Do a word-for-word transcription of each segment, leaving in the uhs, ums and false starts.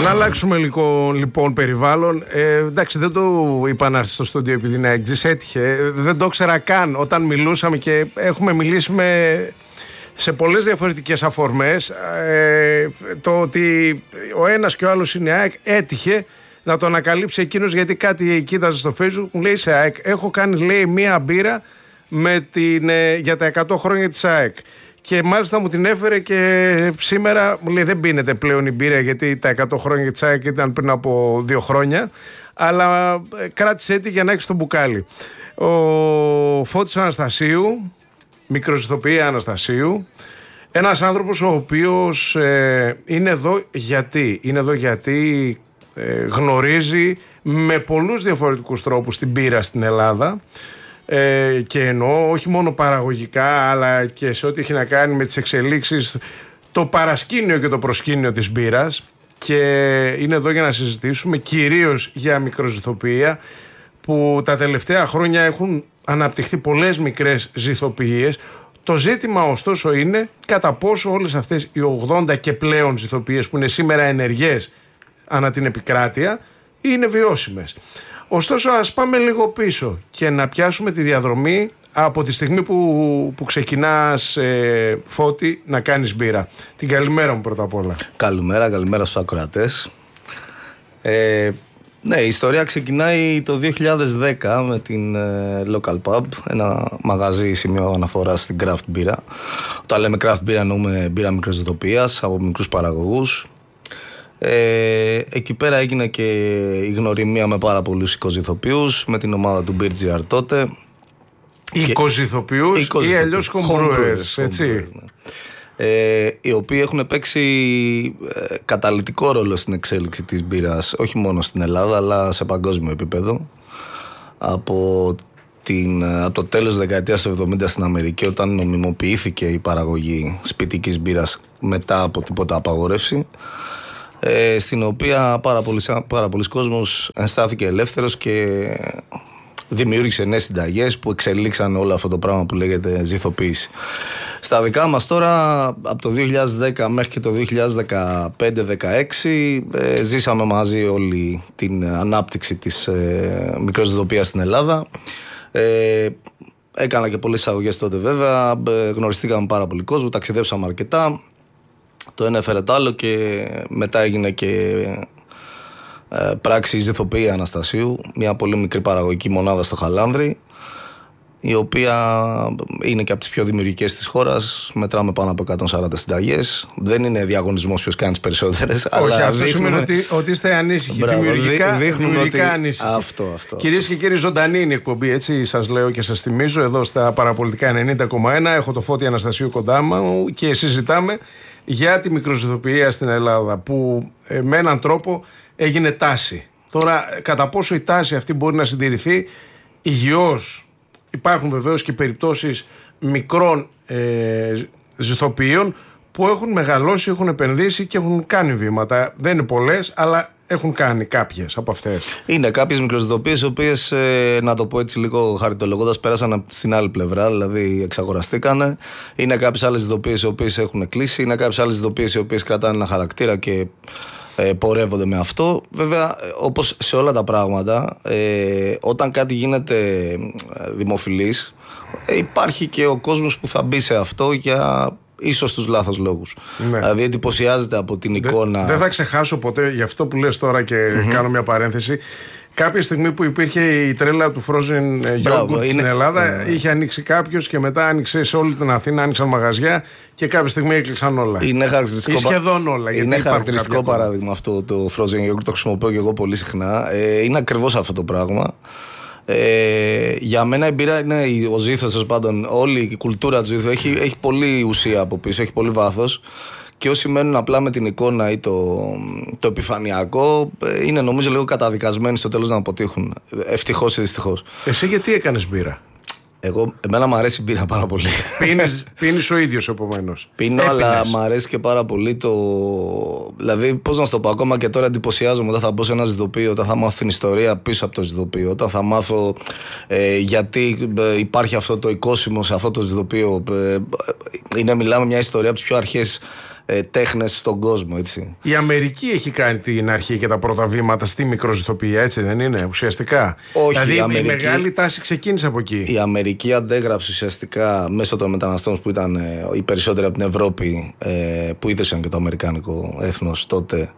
να αλλάξουμε λίγο λοιπόν περιβάλλον. Ε, εντάξει, δεν το είπα να έρθει στο στούντιο επειδή είναι έκτζης, έτυχε. Δεν το ξέρα καν όταν μιλούσαμε και έχουμε μιλήσει με, σε πολλές διαφορετικές αφορμές. Ε, το ότι ο ένας και ο άλλος είναι ΑΕΚ έτυχε να το ανακαλύψει εκείνος, γιατί κάτι κοίταζε στο Facebook. Μου λέει σε ΑΕΚ, έχω κάνει λέει μία μπύρα με την, ε, για τα εκατό χρόνια της ΑΕΚ. Και μάλιστα μου την έφερε και σήμερα μου λέει δεν πίνεται πλέον η μπύρα, γιατί τα εκατό χρόνια της ΑΕΚ ήταν πριν από δύο χρόνια, αλλά κράτησε τη για να έχει στο μπουκάλι. Ο Φώτης Αναστασίου, μικροζυθοποιία Αναστασίου, ένας άνθρωπος ο οποίος ε, είναι εδώ γιατί, είναι εδώ γιατί ε, γνωρίζει με πολλούς διαφορετικούς τρόπους την μπύρα στην Ελλάδα. Ε, και εννοώ όχι μόνο παραγωγικά, αλλά και σε ό,τι έχει να κάνει με τις εξελίξεις, το παρασκήνιο και το προσκήνιο της μπύρας. Και είναι εδώ για να συζητήσουμε κυρίως για μικροζυθοποιία, που τα τελευταία χρόνια έχουν αναπτυχθεί πολλές μικρές ζυθοποιίες. Το ζήτημα ωστόσο είναι κατά πόσο όλες αυτές οι ογδόντα και πλέον ζυθοποιίες που είναι σήμερα ενεργές ανά την επικράτεια είναι βιώσιμες. Ωστόσο, ας πάμε λίγο πίσω και να πιάσουμε τη διαδρομή από τη στιγμή που, που ξεκινάς, ε, Φώτη, να κάνεις μπύρα. Την καλημέρα μου πρώτα απ' όλα. Καλημέρα, καλημέρα στους ακροατές. Ε, ναι, η ιστορία ξεκινάει το δύο χιλιάδες δέκα με την ε, Local Pub, ένα μαγαζί σημείο αναφοράς στην craft μπύρα. Όταν λέμε craft μπύρα εννοούμε μπύρα μικροζυθοποιίας από μικρούς παραγωγούς. Ε, εκεί πέρα έγινε και η γνωριμία με πάρα πολλούς οικοζυθοποιούς, με την ομάδα του Beer τότε. Οικοζυθοποιούς ή αλλιώς homebrewers, έτσι. Ναι. Ε, οι οποίοι έχουν παίξει ε, καταλυτικό ρόλο στην εξέλιξη της μπύρας, όχι μόνο στην Ελλάδα αλλά σε παγκόσμιο επίπεδο. Από, την, από το τέλος της δεκαετίας του εβδομήντα στην Αμερική, όταν νομιμοποιήθηκε η παραγωγή σπιτικής μπύρας μετά από τίποτα απαγόρευση, Ε, στην οποία πάρα πολλοί, πάρα πολλοί κόσμος αισθάνθηκε ελεύθερος και δημιούργησε νέες συνταγές που εξελίξαν όλο αυτό το πράγμα που λέγεται ζυθοποίηση. Στα δικά μας τώρα, από το δύο χιλιάδες δέκα μέχρι και το δύο χιλιάδες δεκαπέντε δεκαέξι, ε, ζήσαμε μαζί όλη την ανάπτυξη της ε, μικροζυθοποιίας στην Ελλάδα. Ε, έκανα και πολλές εισαγωγές τότε βέβαια, ε, γνωριστήκαμε πάρα πολύ κόσμο, ταξιδέψαμε αρκετά. Το ένα έφερε το άλλο και μετά έγινε και ε, πράξη ζυθοποιία Αναστασίου, μια πολύ μικρή παραγωγική μονάδα στο Χαλάνδρι, η οποία είναι και από τις πιο δημιουργικές της χώρας. Μετράμε πάνω από εκατόν σαράντα συνταγές. Δεν είναι διαγωνισμός ποιος κάνει τις περισσότερες. Όχι, αλλά αυτό δείχνουμε... σημαίνει ότι, ότι είστε ανήσυχοι. Μπράβο, δημιουργικά, δημιουργικά ότι... ανήσυχοι. Αυτό, αυτό. Κυρίες και κύριοι, ζωντανή είναι η εκπομπή, έτσι σας λέω και σας θυμίζω. Εδώ στα Παραπολιτικά ενενήντα κόμμα ένα έχω το Φώτη Αναστασίου κοντά μου και συζητάμε για τη μικροζυθοποιία στην Ελλάδα, που ε, με έναν τρόπο έγινε τάση. Τώρα, κατά πόσο η τάση αυτή μπορεί να συντηρηθεί υγιώς? Υπάρχουν βεβαίως και περιπτώσεις μικρών ε, ζυθοποιείων που έχουν μεγαλώσει, έχουν επενδύσει και έχουν κάνει βήματα. Δεν είναι πολλές, αλλά έχουν κάνει κάποιες από αυτές. Είναι κάποιες μικροζυθοποιίες, οι οποίες, ε, να το πω έτσι λίγο χαριτολογώντας, πέρασαν στην άλλη πλευρά, δηλαδή εξαγοραστήκανε. Είναι κάποιες άλλες ζυθοποιίες οι οποίες έχουν κλείσει. Είναι κάποιες άλλες ζυθοποιίες οι οποίες κρατάνε ένα χαρακτήρα και ε, πορεύονται με αυτό. Βέβαια, όπως σε όλα τα πράγματα, ε, όταν κάτι γίνεται δημοφιλής, ε, υπάρχει και ο κόσμος που θα μπει σε αυτό για ίσως τους λάθος λόγους. Ναι. Δηλαδή εντυπωσιάζεται από την εικόνα. Δεν θα ξεχάσω ποτέ, γι' αυτό που λες τώρα και mm-hmm. κάνω μια παρένθεση. Κάποια στιγμή που υπήρχε η τρέλα του frozen yogurt στην Ελλάδα, yeah. είχε ανοίξει κάποιος και μετά άνοιξε σε όλη την Αθήνα, άνοιξαν μαγαζιά και κάποια στιγμή έκλεισαν όλα. Είναι χαρακτηριστικό, Ή σχεδόν όλα. Είναι χαρακτηριστικό παράδειγμα αυτό το frozen yogurt, το χρησιμοποιώ και εγώ πολύ συχνά. Ε, είναι ακριβώς αυτό το πράγμα. Ε, για μένα η μπύρα είναι ο ζήθος, τέλος πάντων, όλη η κουλτούρα του ζήθου έχει, έχει πολύ ουσία από πίσω, έχει πολύ βάθος. Και όσοι μένουν απλά με την εικόνα ή το, το επιφανειακό, είναι νομίζω λίγο καταδικασμένοι στο τέλος να αποτύχουν. Ευτυχώς ή δυστυχώς. Εσύ γιατί έκανες μπύρα? Εγώ, εμένα μου αρέσει η μπύρα πάρα πολύ. Πίνεις, πίνεις ο ίδιος επομένως? Πίνω, Έπινες. Αλλά μου αρέσει και πάρα πολύ το. Δηλαδή, πώς να σου το πω, ακόμα και τώρα εντυπωσιάζομαι όταν θα μπω σε ένα ζυθοποιείο, όταν θα μάθω την ιστορία πίσω από το ζυθοποιείο, όταν θα μάθω ε, γιατί ε, υπάρχει αυτό το οικόσιμο σε αυτό το ζυθοποιείο. Ε, είναι, μιλάμε μια ιστορία από τις πιο αρχές ε, τέχνες στον κόσμο, έτσι. Η Αμερική έχει κάνει την αρχή και τα πρώτα βήματα στη μικροζυθοποιία, έτσι δεν είναι, ουσιαστικά? Όχι, δηλαδή η, Αμερική, η μεγάλη τάση ξεκίνησε από εκεί. Η Αμερική αντέγραψε ουσιαστικά μέσω των μεταναστών που ήταν ε, οι περισσότεροι από την Ευρώπη, ε, που ίδρυσαν και το αμερικάνικο έθνος τότε.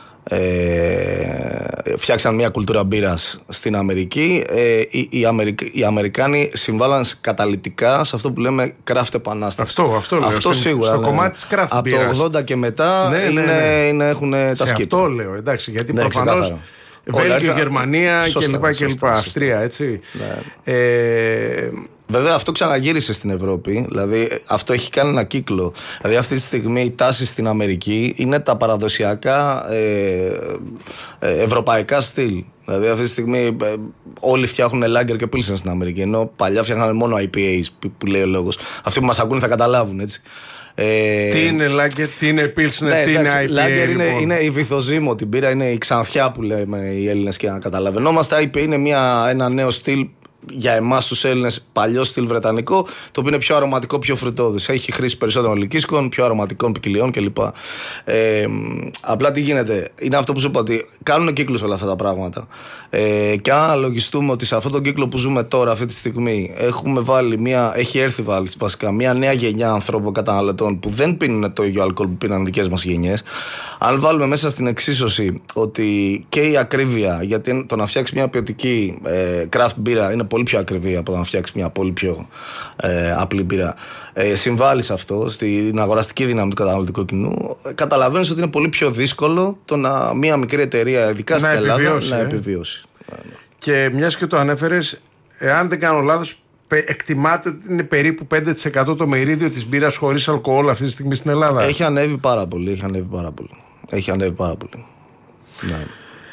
Ε, φτιάξαν μια κουλτούρα μπύρας στην Αμερική. ε, οι, οι, Αμερικ, οι Αμερικάνοι συμβάλλαν καταλυτικά σε αυτό που λέμε craft επανάσταση. Αυτό, αυτό, λέω, αυτό στην, σίγουρα στο ναι, κομμάτι της craft από μπύρας. το ογδόντα και μετά ναι, είναι, ναι, ναι. είναι, έχουν τα σκύπτια. Αυτό λέω, εντάξει, γιατί ναι, προφανώς Βέλγιο, Γερμανία κλπ. Αυστρία, έτσι. Ναι. Ε, Βέβαια αυτό ξαναγύρισε στην Ευρώπη, δηλαδή αυτό έχει κάνει ένα κύκλο. Δηλαδή αυτή τη στιγμή η τάση στην Αμερική είναι τα παραδοσιακά ε, ε, ευρωπαϊκά στυλ. Δηλαδή αυτή τη στιγμή ε, όλοι φτιάχνουν Lager και Pilsen στην Αμερική, ενώ παλιά φτιάχνανε μόνο άι πι έις που, που λέει ο λόγος. Αυτοί που μας ακούνε θα καταλάβουν, έτσι. Ε, τι είναι Lager, τι είναι Pilsner, ναι, τι είναι άι πι έι. Lager λοιπόν. είναι, είναι η βυθοζύμο, την πύρα είναι η ξανθιά που λέμε οι Έλληνες και να καταλαβαίνόμαστε. άι πι έι είναι μια, ένα νέο στυλ για εμάς τους Έλληνες, παλιό στυλ βρετανικό, το οποίο είναι πιο αρωματικό, πιο φρουτώδης. Έχει χρήση περισσότερων λυκίσκων, πιο αρωματικών ποικιλιών κλπ. Ε, απλά τι γίνεται, είναι αυτό που σου είπα, ότι κάνουν κύκλους όλα αυτά τα πράγματα. Ε, και αν αναλογιστούμε ότι σε αυτόν τον κύκλο που ζούμε τώρα, αυτή τη στιγμή, έχουμε βάλει μια, έχει έρθει βάλει, βασικά μια νέα γενιά ανθρώπων καταναλωτών που δεν πίνουν το ίδιο αλκοόλ που πίναν δικές μας γενιές. Αν βάλουμε μέσα στην εξίσωση ότι και η ακρίβεια, γιατί το να φτιάξει μια ποιοτική ε, craft μπύρα είναι πολύ πιο ακριβή από το να φτιάξει μια πολύ πιο ε, απλή μπύρα, ε, συμβάλλει σε αυτό, στην αγοραστική δύναμη του καταναλωτικού κοινού. Ε, καταλαβαίνεις ότι είναι πολύ πιο δύσκολο το να μια μικρή εταιρεία, ειδικά στην Ελλάδα, να επιβιώσει. Και μιας και το ανέφερες, εάν δεν κάνω λάθος, εκτιμάται ότι είναι περίπου πέντε τοις εκατό το μερίδιο της μπύρας χωρίς αλκοόλ αυτή τη στιγμή στην Ελλάδα. Έχει ανέβει πάρα πολύ. Έχει ανέβει πάρα πολύ. Έχει ανέβει πάρα πολύ. Ναι.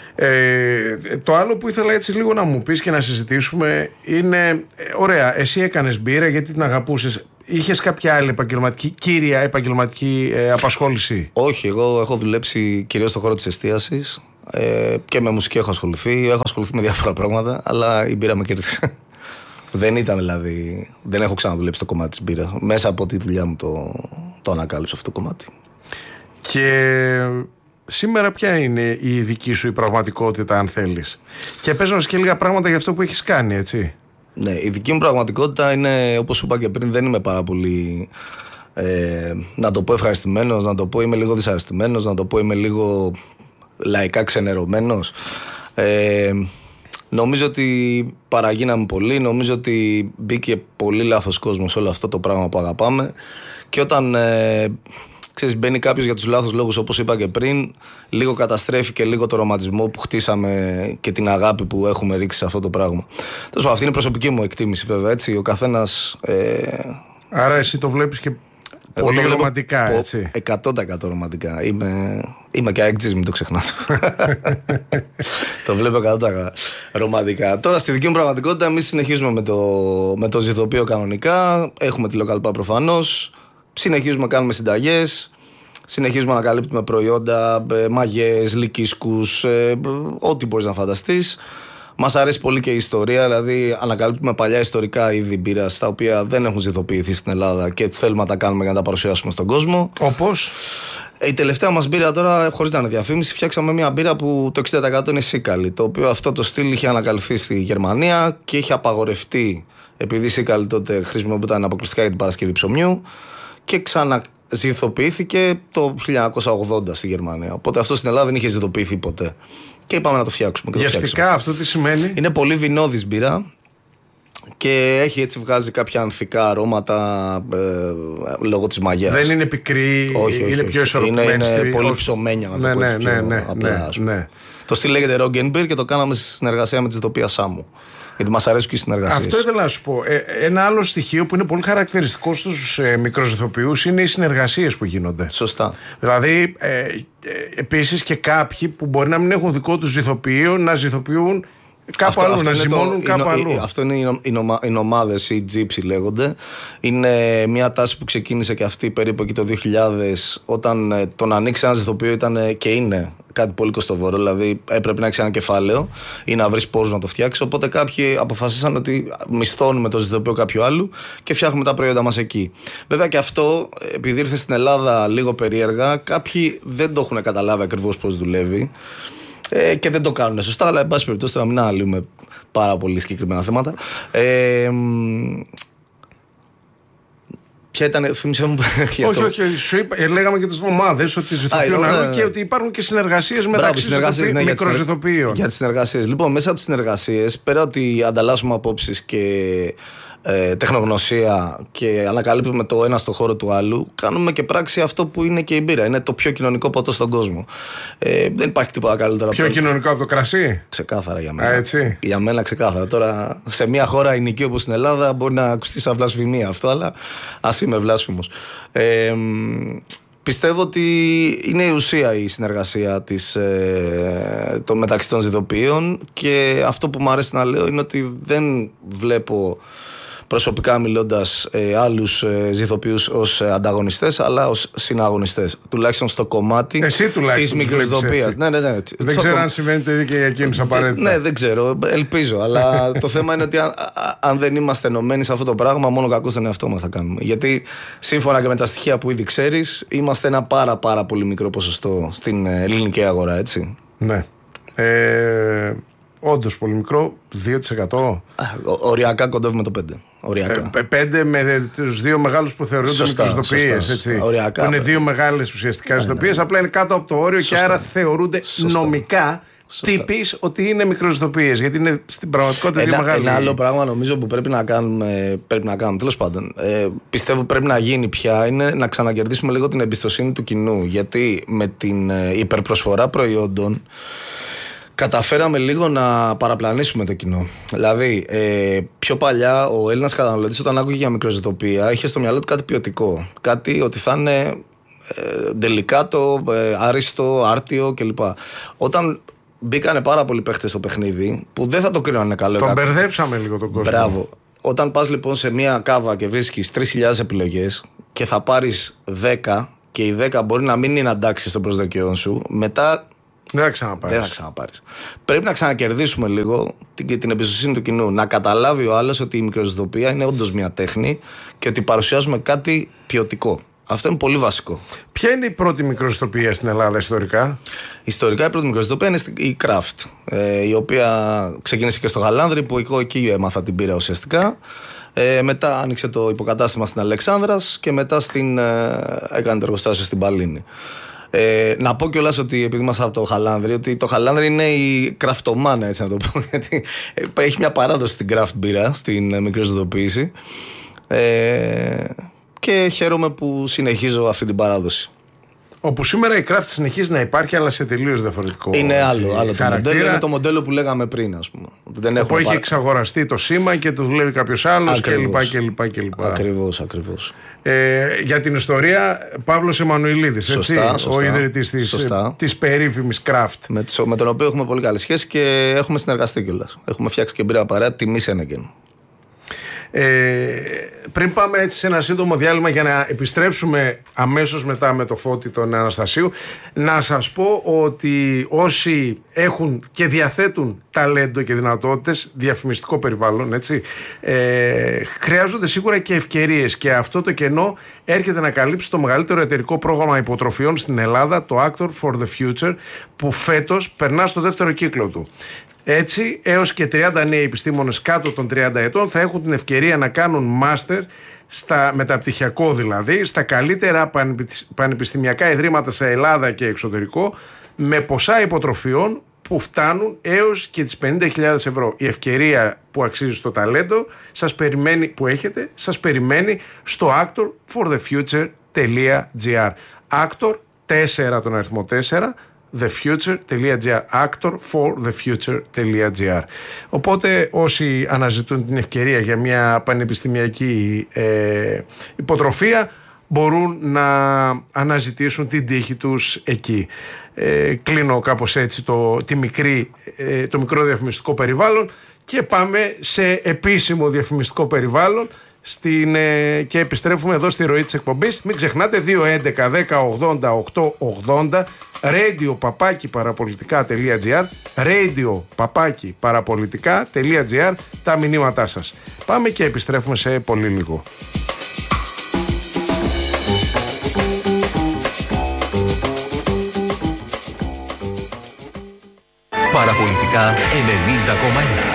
Ε, το άλλο που ήθελα έτσι λίγο να μου πεις και να συζητήσουμε είναι, ε, ωραία, εσύ έκανες μπύρα γιατί την αγαπούσες. Είχες κάποια άλλη επαγγελματική, κύρια επαγγελματική ε, απασχόληση? Όχι, εγώ έχω δουλέψει κυρίως στον χώρο της εστίασης ε, και με μουσική έχω ασχοληθεί. Έχω ασχοληθεί με διάφορα πράγματα, αλλά η μπύρα με κέρδισε. Δεν ήταν δηλαδή, δεν έχω ξαναδουλέψει το κομμάτι της μπύρας. Μέσα από τη δουλειά μου το, το ανακάλυψα αυτό το κομμάτι. Και σήμερα ποια είναι η δική σου η πραγματικότητα, αν θέλεις? Και πες μας και λίγα πράγματα για αυτό που έχεις κάνει, έτσι. Ναι, η δική μου πραγματικότητα είναι, όπως σου είπα και πριν, δεν είμαι πάρα πολύ, ε, να το πω ευχαριστημένος, να το πω είμαι λίγο δυσαρεστημένος, να το πω είμαι λίγο λαϊκά ξενερωμένος. Ε, νομίζω ότι παραγίναμε πολύ, νομίζω ότι μπήκε πολύ λάθος κόσμος σε όλο αυτό το πράγμα που αγαπάμε, και όταν ε, ξέρεις, μπαίνει κάποιος για τους λάθος λόγους, όπως είπα και πριν, λίγο καταστρέφει και λίγο το ρομαντισμό που χτίσαμε και την αγάπη που έχουμε ρίξει σε αυτό το πράγμα. Τόσο, αυτή είναι η προσωπική μου εκτίμηση, βέβαια, έτσι. Ο καθένας. Ε... Άρα εσύ το βλέπεις και Εγώ πολύ το ρομαντικά, έτσι. εκατό τοις εκατό ρομαντικά. Είμαι, είμαι και αεκτζής, μην το ξεχνάτε. Το βλέπω εκατό τοις εκατό ρομαντικά. Τώρα στη δική μου πραγματικότητα, εμείς συνεχίζουμε με το, με το ζυθοποιείο κανονικά. Έχουμε τη Local Pub προφανώς. Συνεχίζουμε να κάνουμε συνταγές. Συνεχίζουμε να καλύπτουμε προϊόντα, μαγιές, λυκίσκους, ό,τι μπορείς να φανταστείς. Μας αρέσει πολύ και η ιστορία, δηλαδή ανακαλύπτουμε παλιά ιστορικά είδη μπύρας τα οποία δεν έχουν ζυθοποιηθεί στην Ελλάδα και θέλουμε να τα κάνουμε για να τα παρουσιάσουμε στον κόσμο. Όπως? Η τελευταία μας μπύρα τώρα, χωρίς να είναι διαφήμιση, φτιάξαμε μια μπύρα που το εξήντα τοις εκατό είναι σίκαλη, το οποίο αυτό το στυλ είχε ανακαλυφθεί στη Γερμανία και είχε απαγορευτεί, επειδή η σίκαλη τότε χρησιμοποιούταν αποκλειστικά για την παρασκευή ψωμιού, και ξαναζυθοποιήθηκε το χίλια εννιακόσια ογδόντα στη Γερμανία. Οπότε αυτό στην Ελλάδα δεν είχε ζυθοποιηθεί ποτέ. Και είπαμε να το φτιάξουμε. Γευστικά αυτό τι σημαίνει? Είναι πολύ βινώδης μπύρα και έχει, έτσι βγάζει κάποια ανθικά αρώματα ε, λόγω της μαγιάς. Δεν είναι πικρή, όχι, όχι, είναι όχι. πιο ισορροπημένη. Είναι, είναι στη... πολύ ψωμένια, να το ναι, πω έτσι ναι, πιο ναι, ναι, απλά. Ναι, ναι. Το στυλ λέγεται Roggen Beer και το κάναμε σε συνεργασία με τη ζητοπία Σάμου. Γιατί μας αρέσουν και οι συνεργασίες. Αυτό ήθελα να σου πω. Ε, ένα άλλο στοιχείο που είναι πολύ χαρακτηριστικό στους ε, μικροζυθοποιούς είναι οι συνεργασίες που γίνονται. Σωστά. Δηλαδή, ε, ε, επίσης και κάποιοι που μπορεί να μην έχουν δικό τους ζυθοποιείο να ζυθοποιούν κάπου αυτό, αλλού, αυτό να ζυμώνουν κάπου είναι, αλλού. Αυτό είναι οι, οι, οι ομάδες, οι Gypsy λέγονται. Είναι μια τάση που ξεκίνησε και αυτή περίπου εκεί το δύο χιλιάδες, όταν ε, το να ανοίξει ένα ζυθοποιείο ήταν και είναι κάτι πολύ κοστοβόρο, δηλαδή έπρεπε να έχεις ένα κεφάλαιο ή να βρεις πόρους να το φτιάξεις. Οπότε κάποιοι αποφασίσαν ότι μισθώνουμε το ζητοποιό κάποιου άλλου και φτιάχνουμε τα προϊόντα μας εκεί. Βέβαια και αυτό, επειδή ήρθε στην Ελλάδα λίγο περίεργα, κάποιοι δεν το έχουν καταλάβει ακριβώς πώς δουλεύει ε, και δεν το κάνουν σωστά, αλλά εν πάση περιπτώσει να μην αναλύουμε πάρα πολύ συγκεκριμένα θέματα. Ε, Ποια ήταν, θύμισε μου. Όχι, όχι, όχι, σου είπα, λέγαμε και τις ομάδες ότι ζητοποιούν ναι, ναι. και ότι υπάρχουν και συνεργασίες μεταξύ ναι, μικροζητοποιείων. Για τις συνεργασίες. Λοιπόν, μέσα από τις συνεργασίες, πέρα ότι ανταλλάσσουμε απόψεις και ε, τεχνογνωσία και ανακαλύπτουμε το ένα στο χώρο του άλλου, κάνουμε και πράξη αυτό που είναι και η μπύρα. Είναι το πιο κοινωνικό ποτό στον κόσμο. Ε, δεν υπάρχει τίποτα καλύτερο. Πιο από το... κοινωνικό από το κρασί. Ξεκάθαρα για μένα. Α, έτσι. Για μένα ξεκάθαρα. Τώρα σε μια χώρα ενοική όπως στην Ελλάδα μπορεί να ακουστεί σαν βλασφημία αυτό, αλλά ας είμαι βλάσφημος. Ε, Πιστεύω ότι είναι η ουσία η συνεργασία της, ε, το, μεταξύ των ζητοποιείων, και αυτό που μου αρέσει να λέω είναι ότι δεν βλέπω προσωπικά μιλώντας ε, άλλους ε, ζηθοποιούς ως ε, ανταγωνιστές, αλλά ως συναγωνιστές. Τουλάχιστον στο κομμάτι της μικροζηθοποιίας. Ναι, ναι, ναι. Δεν ξέρω αν συμβαίνει το ίδιο και για εκείνους απαραίτητα. Ναι, δεν ξέρω. Ελπίζω. Αλλά το θέμα είναι ότι αν, αν δεν είμαστε ενωμένοι σε αυτό το πράγμα, μόνο κακό στον εαυτό μας θα κάνουμε. Γιατί σύμφωνα και με τα στοιχεία που ήδη ξέρεις, είμαστε ένα πάρα πάρα πολύ μικρό ποσοστό στην ελληνική αγορά, έτσι. Ναι. Ε... Όντως πολύ μικρό, δύο τοις εκατό. Οριακά κοντεύουμε το πέντε τοις εκατό. Οριακά. Ε, πέντε με τους δύο μεγάλους που θεωρούνται μικροζητοποιίες. Οριακά. Είναι δύο μεγάλες ουσιαστικά ζητοποιίες, απλά είναι κάτω από το όριο. Σωστά. Και άρα θεωρούνται σωστά. νομικά τύπης ότι είναι μικροζητοποιίες. Γιατί είναι στην πραγματικότητα δύο μεγάλες. Ένα άλλο πράγμα νομίζω που πρέπει να κάνουμε, πρέπει να κάνουμε τέλος πάντων, ε, πιστεύω πρέπει να γίνει πια, είναι να ξανακερδίσουμε λίγο την εμπιστοσύνη του κοινού. Γιατί με την ε, υπερπροσφορά προϊόντων καταφέραμε λίγο να παραπλανήσουμε το κοινό. Δηλαδή, ε, πιο παλιά ο Έλληνας καταναλωτής, όταν άκουγε για μικροζητοποιία, είχε στο μυαλό του κάτι ποιοτικό. Κάτι ότι θα είναι ε, ντελικάτο, ε, άριστο, άρτιο κλπ. Όταν μπήκανε πάρα πολλοί παίχτες στο παιχνίδι, που δεν θα το κρίνανε καλό. Τον μπερδέψαμε λίγο τον κόσμο. Μπράβο. Όταν πας λοιπόν σε μια κάβα και βρίσκεις τρεις χιλιάδες επιλογές και θα πάρεις δέκα, και οι δέκα μπορεί να μην είναι αντάξεις των προσδοκιών σου, μετά. Δεν θα ξαναπάρεις. Δεν θα ξαναπάρεις. Πρέπει να ξανακερδίσουμε λίγο την, την εμπιστοσύνη του κοινού. Να καταλάβει ο άλλος ότι η μικροζητοποιία είναι όντως μια τέχνη και ότι παρουσιάζουμε κάτι ποιοτικό. Αυτό είναι πολύ βασικό. Ποια είναι η πρώτη μικροζητοποιία στην Ελλάδα ιστορικά? Ιστορικά η πρώτη μικροζητοποιία είναι η Craft, ε, η οποία ξεκίνησε και στο Γαλάνδρη, που εγώ εκεί έμαθα την πύρα ουσιαστικά. Ε, μετά άνοιξε το υποκατάστημα στην Αλεξάνδρας και μετά στην, ε, έκανε το εργοστάσιο στην Παλίνη. Ε, να πω κιόλας ότι επειδή είμαστε από το Χαλάνδρι, ότι το Χαλάνδρι είναι η κραφτομάνα, έτσι να το πω. Γιατί έχει μια παράδοση στην craft μπύρα, στην μικροζητοποίηση. Ε, και χαίρομαι που συνεχίζω αυτή την παράδοση. Όπου σήμερα η craft συνεχίζει να υπάρχει, αλλά σε τελείως διαφορετικό. Είναι έτσι, άλλο, άλλο το μοντέλο. Είναι το μοντέλο που λέγαμε πριν, ας πούμε. Δεν που έχει παρά... εξαγοραστεί το σήμα και το δουλεύει κάποιος άλλος κλπ. Ακριβώς, ακριβώς. Ε, για την ιστορία, Παύλος Εμμανουηλίδης, σωστά, έτσι, σωστά, ο ίδρυτης της, της περίφημης craft. Με, με τον οποίο έχουμε πολύ καλή σχέση και έχουμε συνεργαστεί κιόλας. Έχουμε φτιάξει και μπύρα παρέα τιμή Σένεγγεν. Ε, πριν πάμε έτσι σε ένα σύντομο διάλειμμα για να επιστρέψουμε αμέσως μετά με το Φώτη τον Αναστασίου, να σας πω ότι όσοι έχουν και διαθέτουν ταλέντο και δυνατότητες, διαφημιστικό περιβάλλον, έτσι, ε, χρειάζονται σίγουρα και ευκαιρίες, και αυτό το κενό έρχεται να καλύψει το μεγαλύτερο εταιρικό πρόγραμμα υποτροφιών στην Ελλάδα, το Actor for the Future, που φέτος περνά στο δεύτερο κύκλο του. Έτσι, έως και τριάντα νέοι επιστήμονες κάτω των τριάντα ετών θα έχουν την ευκαιρία να κάνουν μάστερ, στα μεταπτυχιακό δηλαδή, στα καλύτερα πανεπιστημιακά ιδρύματα σε Ελλάδα και εξωτερικό, με ποσά υποτροφιών που φτάνουν έως και τις πενήντα χιλιάδες ευρώ. Η ευκαιρία που αξίζει στο ταλέντο σας περιμένει, που έχετε, σας περιμένει στο actor for the future τελεία gr. Actor τέσσερα, τον αριθμό τέσσερα, thefuture.gr, actor for the future.gr. Οπότε όσοι αναζητούν την ευκαιρία για μια πανεπιστημιακή ε, υποτροφία μπορούν να αναζητήσουν την τύχη τους εκεί. Ε, κλείνω κάπως έτσι το, τη μικρή, ε, το μικρό διαφημιστικό περιβάλλον και πάμε σε επίσημο διαφημιστικό περιβάλλον στην, ε, και επιστρέφουμε εδώ στη ροή της εκπομπής. Μην ξεχνάτε δύο έντεκα δέκα ογδόντα οκτώ ογδόντα, radio παπάκι παραπολιτικά.gr, radio παπάκι παραπολιτικά.gr, τα μηνύματά σας. Πάμε και επιστρέφουμε σε πολύ λίγο. Παραπολιτικά ενενήντα κόμμα ένα.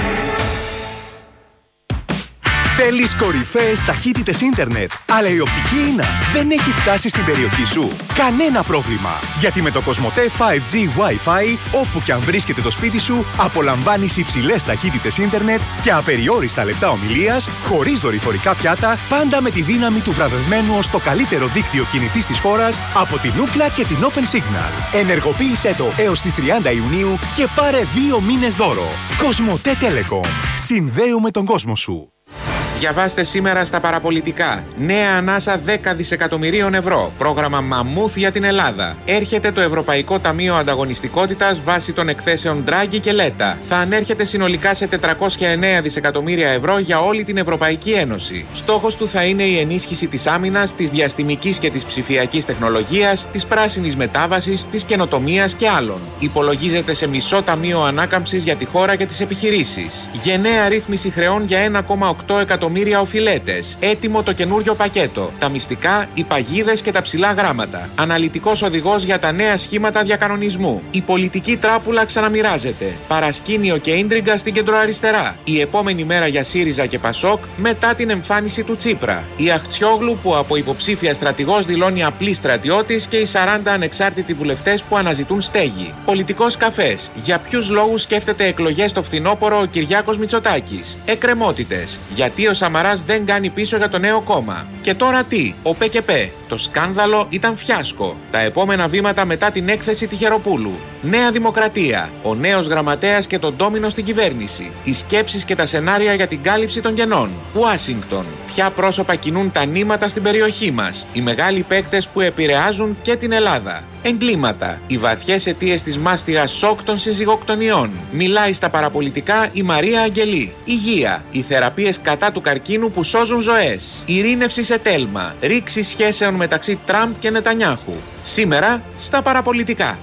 Θέλεις κορυφαίες ταχύτητες ίντερνετ, αλλά η οπτική ίνα δεν έχει φτάσει στην περιοχή σου? Κανένα πρόβλημα, γιατί με το Κοσμοτέ φάιβ τζι Wi-Fi, όπου και αν βρίσκεται το σπίτι σου, απολαμβάνεις υψηλές ταχύτητες ίντερνετ και απεριόριστα λεπτά ομιλίας, χωρίς δορυφορικά πιάτα, πάντα με τη δύναμη του βραβευμένου ως το καλύτερο δίκτυο κινητής της χώρας από την Ookla και την Open Signal. Ενεργοποίησέ το έως τις τριάντα Ιουνίου και πάρε δύο μήνες δώρο. Κοσμοτέ Telecom. Συνδέουμε τον κόσμο σου. Διαβάστε σήμερα στα παραπολιτικά. Νέα ανάσα δέκα δισεκατομμυρίων ευρώ. Πρόγραμμα Μαμούθ για την Ελλάδα. Έρχεται το Ευρωπαϊκό Ταμείο Ανταγωνιστικότητας βάσει των εκθέσεων Ντράγκη και Λέτα. Θα ανέρχεται συνολικά σε τετρακόσια εννέα δισεκατομμύρια ευρώ για όλη την Ευρωπαϊκή Ένωση. Στόχος του θα είναι η ενίσχυση της άμυνας, της διαστημικής και της ψηφιακής τεχνολογίας, της πράσινης μετάβασης, της καινοτομίας και άλλων. Υπολογίζεται σε μισό ταμείο ανάκαμψης για τη χώρα και τις επιχειρήσεις. Γενναία ρύθμιση χρεών για ένα κόμμα οκτώ εκατομμύρια οφειλέτες. Έτοιμο το καινούριο πακέτο. Τα μυστικά, οι παγίδες και τα ψηλά γράμματα. Αναλυτικός οδηγός για τα νέα σχήματα διακανονισμού. Η πολιτική τράπουλα ξαναμοιράζεται. Παρασκήνιο και ίντριγκα στην κεντροαριστερά. Η επόμενη μέρα για ΣΥΡΙΖΑ και ΠΑΣΟΚ μετά την εμφάνιση του Τσίπρα. Η Αχτσιόγλου που από υποψήφια στρατηγός δηλώνει απλή στρατιώτης και οι σαράντα ανεξάρτητοι βουλευτές που αναζητούν στέγη. Πολιτικός καφές. Για ποιους λόγους σκέφτεται εκλογές το φθινόπωρο ο Κυριάκος Μητσοτάκης? Εκκρεμότητες. Γιατί ο Σαμαράς δεν κάνει πίσω για το νέο κόμμα? Και τώρα τι? Ο ΠΚΠ. Το σκάνδαλο ήταν φιάσκο. Τα επόμενα βήματα μετά την έκθεση Τυχεροπούλου. Νέα Δημοκρατία. Ο νέος γραμματέας και το ντόμινο στην κυβέρνηση. Οι σκέψεις και τα σενάρια για την κάλυψη των κενών. Ουάσιγκτον. Ποια πρόσωπα κινούν τα νήματα στην περιοχή μας? Οι μεγάλοι παίκτες που επηρεάζουν και την Ελλάδα. Εγκλήματα. Οι βαθιές αιτίες της μάστιγας σοκ των συζυγοκτονιών. Μιλάει στα παραπολιτικά η Μαρία Αγγελή. Υγεία. Οι θεραπείες κατά του καρκίνου που σώζουν ζωές. Ειρήνευση σε τέλμα. Ρήξη σχέσεων μεταξύ Τραμπ και Νετανιάχου. Σήμερα στα παραπολιτικά.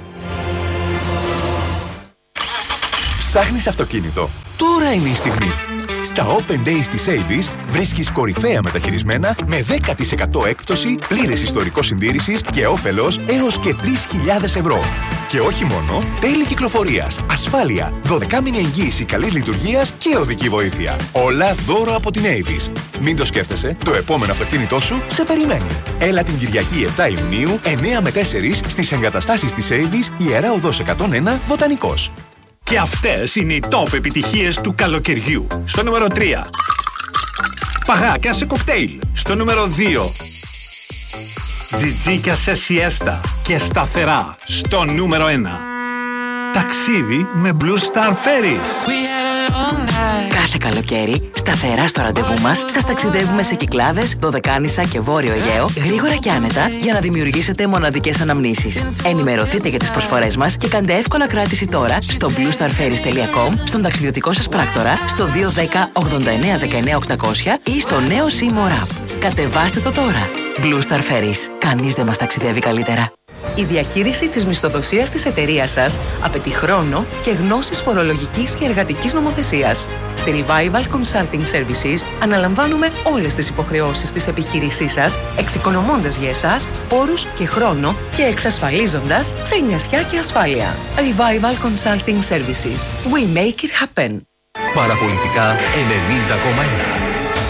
Ψάχνεις αυτοκίνητο? Τώρα είναι η στιγμή. Στα Open Days της Avis βρίσκεις κορυφαία μεταχειρισμένα με δέκα τοις εκατό έκπτωση, πλήρες ιστορικό συντήρησης και όφελος έως και τρεις χιλιάδες ευρώ. Και όχι μόνο, τέλη κυκλοφορίας, ασφάλεια, δωδεκάμηνη εγγύηση καλής λειτουργίας και οδική βοήθεια. Όλα δώρο από την Avis. Μην το σκέφτεσαι, το επόμενο αυτοκίνητό σου σε περιμένει. Έλα την Κυριακή επτά Ιουνίου, εννέα με τέσσερα στις εγκαταστάσεις της Avis, Ιερά Οδός εκατόν ένα, Βοτανικός. Και αυτές είναι οι top επιτυχίες του καλοκαιριού. Στο νούμερο τρία. Παγάκια σε κοκτέιλ. Στο νούμερο δύο. Τζιτζίκια σε σιέστα και σταθερά. Στο νούμερο ένα. Ταξίδι με Blue Star Ferries. Κάθε καλοκαίρι, σταθερά στο ραντεβού μας, σας ταξιδεύουμε σε Κυκλάδες, Δωδεκάνησα και Βόρειο Αιγαίο, γρήγορα και άνετα, για να δημιουργήσετε μοναδικές αναμνήσεις. Ενημερωθείτε για τις προσφορές μας και κάντε εύκολα κράτηση τώρα στο blue star ferries τελεία com, στον ταξιδιωτικό σας πράκτορα, στο δύο ένα μηδέν ογδόντα εννέα δεκαεννέα οκτακόσια ή στο νέο Seymour App. Κατεβάστε το τώρα. Blue Star Ferries. Κανείς δεν μας ταξιδεύει καλύτερα. Η διαχείριση της μισθοδοσίας της εταιρείας σας απαιτεί χρόνο και γνώσεις φορολογικής και εργατικής νομοθεσίας. Στη Revival Consulting Services αναλαμβάνουμε όλες τις υποχρεώσεις της επιχείρησής σας, εξοικονομώντας για εσάς πόρους και χρόνο και εξασφαλίζοντας ξενιασιά και ασφάλεια. Revival Consulting Services. We make it happen. Παραπολιτικά ενενήντα κόμμα ένα.